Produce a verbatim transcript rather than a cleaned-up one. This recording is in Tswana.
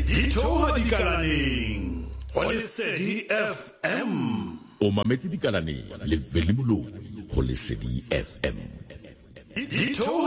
Itoha Dikalaneng, on Lesedi F M. O mameti Dikalaneng, le Velimolo, on Lesedi F M. Itoha